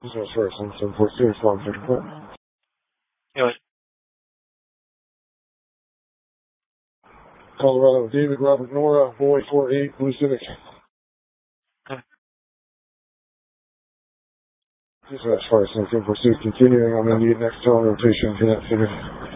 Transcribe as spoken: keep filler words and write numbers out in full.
This is first one seven four six, one fifty-four. Anyway. Colorado, David, Robert, Nora, Boy four eight, Blue Civic. Okay. This is first one seven four six, continuing. I'm going to need next tone rotation for that figure.